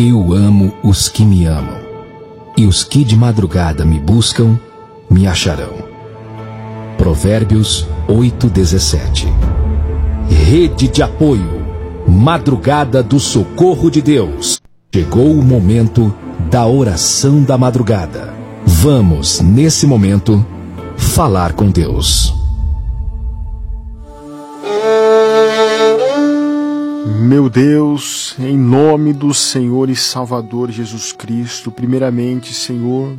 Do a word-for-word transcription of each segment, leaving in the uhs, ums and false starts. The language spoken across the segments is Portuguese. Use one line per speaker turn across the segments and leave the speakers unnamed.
Eu amo os que me amam, e os que de madrugada me buscam, me acharão. Provérbios oito, dezessete. Rede de apoio, madrugada do socorro de Deus. Chegou o momento da oração da madrugada. Vamos, nesse momento, falar com Deus.
Meu Deus, em nome do Senhor e Salvador Jesus Cristo, primeiramente, Senhor,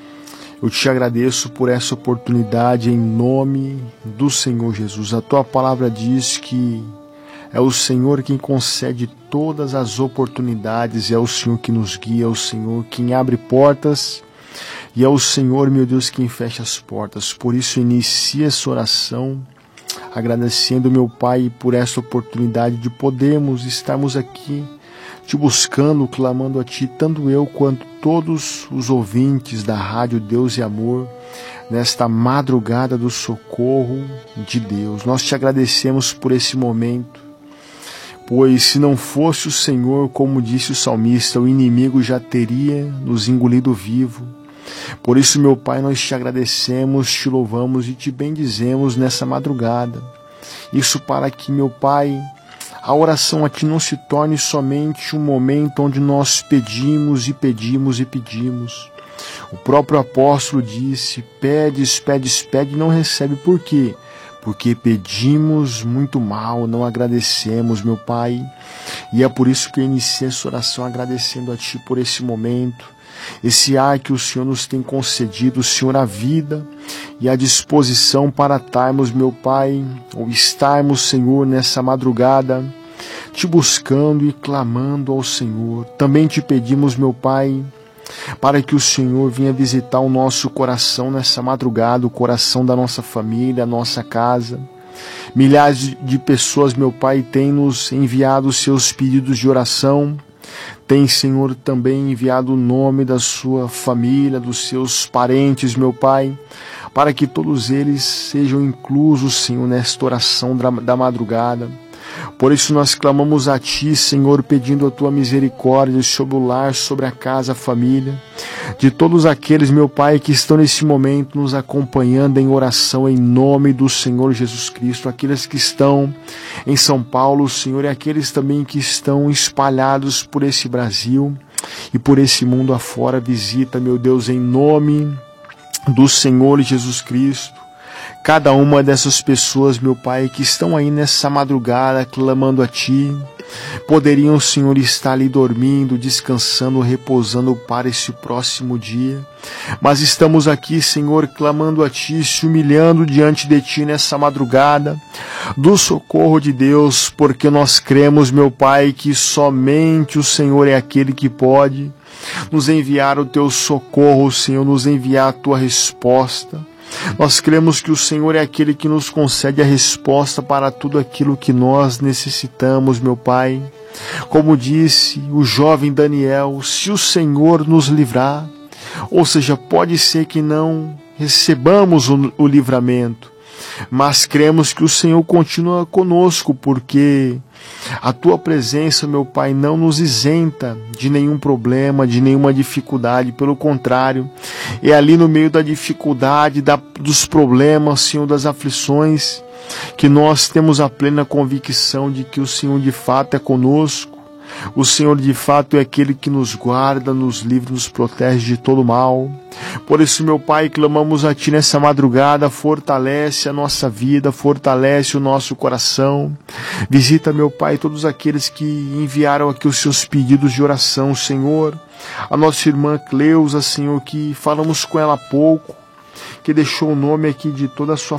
eu te agradeço por essa oportunidade em nome do Senhor Jesus. A tua palavra diz que é o Senhor quem concede todas as oportunidades, é o Senhor que nos guia, é o Senhor quem abre portas e é o Senhor, meu Deus, quem fecha as portas. Por isso, inicia essa oração agradecendo, meu Pai, por essa oportunidade de podermos estarmos aqui te buscando, clamando a Ti, tanto eu quanto todos os ouvintes da Rádio Deus e Amor, nesta madrugada do socorro de Deus. Nós te agradecemos por esse momento, pois se não fosse o Senhor, como disse o salmista, o inimigo já teria nos engolido vivo. Por isso, meu Pai, nós te agradecemos, te louvamos e te bendizemos nessa madrugada. Isso para que, meu Pai, a oração a Ti não se torne somente um momento onde nós pedimos e pedimos e pedimos. O próprio apóstolo disse, pedes, pedes, pede e não recebe. Por quê? Porque pedimos muito mal, não agradecemos, meu Pai. E é por isso que eu iniciei essa oração agradecendo a Ti por esse momento, esse ar que o Senhor nos tem concedido, Senhor, a vida e a disposição para estarmos, meu Pai, ou estarmos, Senhor, nessa madrugada, te buscando e clamando ao Senhor. Também te pedimos, meu Pai, para que o Senhor venha visitar o nosso coração nessa madrugada, o coração da nossa família, a nossa casa. Milhares de pessoas, meu Pai, têm nos enviado os seus pedidos de oração. Tem, Senhor, também enviado o nome da sua família, dos seus parentes, meu Pai, para que todos eles sejam inclusos, Senhor, nesta oração da madrugada. Por isso nós clamamos a Ti, Senhor, pedindo a Tua misericórdia sobre o lar, sobre a casa, a família, de todos aqueles, meu Pai, que estão nesse momento nos acompanhando em oração em nome do Senhor Jesus Cristo, aqueles que estão em São Paulo, Senhor, e aqueles também que estão espalhados por esse Brasil e por esse mundo afora. Visita, meu Deus, em nome do Senhor Jesus Cristo, cada uma dessas pessoas, meu Pai, que estão aí nessa madrugada clamando a Ti, poderiam, Senhor, estar ali dormindo, descansando, repousando para esse próximo dia. Mas estamos aqui, Senhor, clamando a Ti, se humilhando diante de Ti nessa madrugada do socorro de Deus, porque nós cremos, meu Pai, que somente o Senhor é aquele que pode nos enviar o Teu socorro, Senhor, nos enviar a Tua resposta. Nós cremos que o Senhor é aquele que nos concede a resposta para tudo aquilo que nós necessitamos, meu Pai. Como disse o jovem Daniel, se o Senhor nos livrar, ou seja, pode ser que não recebamos o, o livramento, mas cremos que o Senhor continua conosco, porque a Tua presença, meu Pai, não nos isenta de nenhum problema, de nenhuma dificuldade. Pelo contrário, é ali no meio da dificuldade, da, dos problemas, Senhor, das aflições, que nós temos a plena convicção de que o Senhor de fato é conosco. O Senhor de fato é aquele que nos guarda, nos livra, nos protege de todo mal. Por isso, meu Pai, clamamos a Ti nessa madrugada, fortalece a nossa vida, fortalece o nosso coração. Visita, meu Pai, todos aqueles que enviaram aqui os seus pedidos de oração, Senhor. A nossa irmã Cleusa, Senhor, que falamos com ela há pouco, que deixou o nome aqui de toda a sua